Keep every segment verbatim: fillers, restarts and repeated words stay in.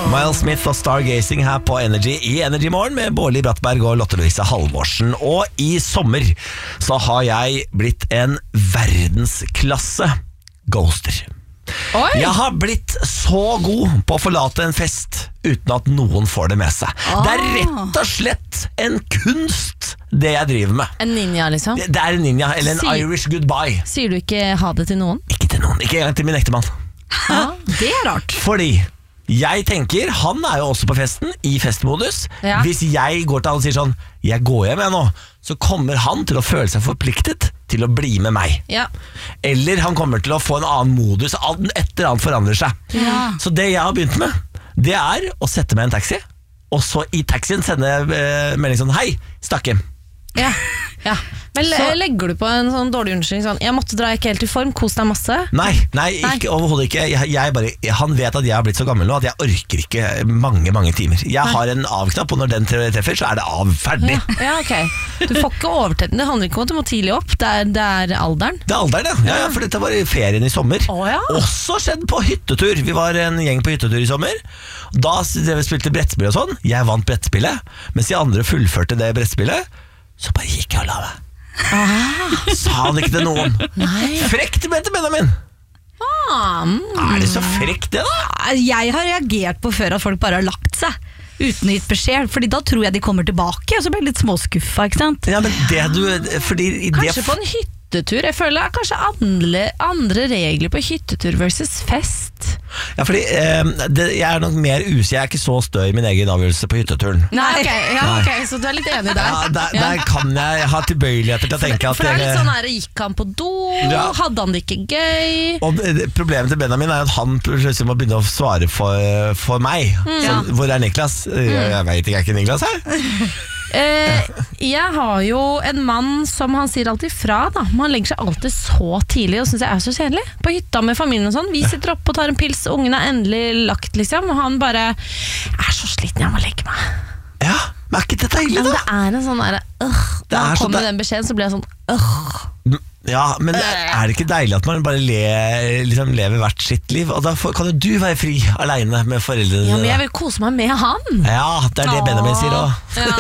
Miles Smith og Stargazing her på Energy i Energy Morgen med Bårli Brattberg og Lotte Louise Halvorsen. Og i sommer så har jeg blitt en verdensklasse ghoster. Oi. Jeg har blitt så god på å forlate en fest uten at noen får det med seg. Ah. Det er rett og slett en kunst det jeg driver med. En ninja liksom. Det er en ninja, eller en Si- Irish goodbye. Sier du ikke ha det til noen? Ikke til noen, ikke engang til min ektemann. Ja. Det er rart. Fordi jeg tenker, han er jo også på festen i festmodus. Ja. Hvis jeg går til han og sier sånn, jeg går hjem jeg nå, så kommer han til å føle seg forpliktet til å bli med meg. Ja. Eller han kommer til å få en annen modus, et eller annet forandrer seg. Ja. Så det jeg har begynt med, det er å sette meg i en taxi, og så i taxien sende eh, melding sånn, hei, stakk hjem. Ja. Ja. Men le- legger du på en sånn dårlig unnskyldning sånn, jeg måtte dra ikke helt i form, kos deg masse? Nei, nei, ikke, overhodet ikke. Jeg, jeg bare, han vet at jeg har blitt så gammel nå at jeg orker ikke mange, mange timer. Jeg har en av-knapp, og når den treffer, så er det av, ferdig. Ja, ja, ok. Du får ikke overtenning, det handler ikke om at du må tidlig opp, det er, det er alderen. Det er alderen, ja. Ja, ja, for dette var i ferien i sommer. Å, ja. Også skjedd på hyttetur. Vi var en gjeng på hyttetur i sommer. Da s- vi spilte brettspill og sånn. Jeg vant brettspillet, mens de andre fullførte det brettspillet. Så bare gikk jeg og la meg. Sa han ikke til noen. Nei. Frekt, mente Benjamin. Ah, mm. Er det så frekt det da? Jeg har reagert på før at folk bare har lagt seg uten å gitt beskjed, fordi da tror jeg de kommer tilbake, og så blir jeg litt småskuffa, ikke sant? Ja, men det du fordi i det Kanskje på en hyttetur, jeg føler det er kanskje andre, andre regler på hyttetur versus fest. Ja, fordi eh, det, jeg er nok mer us. Jeg er ikke så stø i min egen avgjørelse på hytteturen. Nei, ok, ja, Nei. ok, så du er litt enig der. Ja, der, der kan jeg ha tilbøyeligheter til å tenke at For det er litt jeg- sånn her, gikk han på do, Ja. hadde han det ikke gøy? Og det- problemet til Benjamin er at han plutselig må begynne å svare for, for meg. Så, hvor er Niklas? Jeg, jeg vet ikke, er ikke Niklas her? Eh, jeg har jo en mann som han sier alltid fra da. Man legger seg alltid så tidlig, og synes jeg er så kjedelig. På hytta med familien og sånn. Vi sitter oppe og tar en pils, ungen er endelig lagt liksom, og han bare, jeg er så sliten, jeg må legge meg. Ja, men er ikke det deilig Men da? det er en sånn der, øh, Det da er han så kommer de- med den beskjeden, så blir jeg sånn, øh. Ja, men er det ikke deilig at man bare le, liksom lever hvert sitt liv? Og da får, kan jo du være fri alene med foreldrene Ja, men dine. jeg vil kose meg med han. Ja, det er det Benjamin sier også.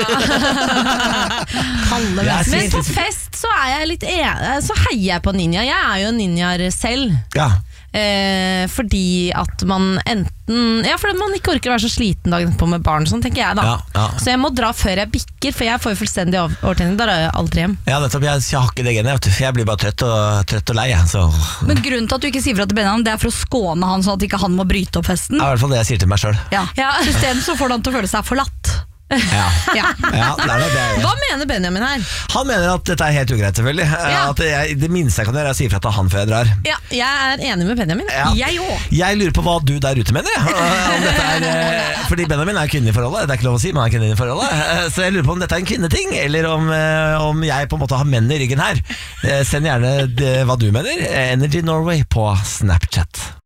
Kalle Det er meg. Men fint. på fest så er jeg litt enig, så heier jeg på ninja. Jeg er jo en ninjar selv. Ja. Eh, fordi at man enten Ja, fordi man ikke orker å være så sliten dagen på med barn, sånn tenker jeg da. Ja, ja. Så jeg må dra før jeg bikker, for jeg får jo fullstendig over- overtenning. Da er jeg aldri hjem. Ja, nettopp, jeg, jeg har ikke det genet, vet du. Jeg blir bare trøtt og, trøtt og lei, jeg. Så Men grunnen til at du ikke sier fra til Benjamin, det er for å skåne han, sånn at ikke han må bryte opp festen. det er i hvert fall det jeg sier til meg selv. Ja. Ja. Så i stedet så får du han til å føle seg forlatt. Ja, Ja. ja det er nok det jeg Hva gjør. mener Benjamin her? Han mener at dette er helt ugreit, selvfølgelig. Ja. At jeg, det minste jeg kan gjøre er å si fra til han før jeg drar. Ja, jeg er enig med Benjamin. Ja. Jeg òg. Jeg lurer på hva du der ute mener, jeg. Om dette er, eh, fordi Benjamin er kvinne i forholdet. Det er ikke lov å si, men han er kvinne i forholdet. Eh, Så jeg lurer på om dette er en kvinneting, eller om, eh, om jeg på en måte har menn i ryggen her. Eh, Send gjerne det, hva du mener. Energy Norway på Snapchat.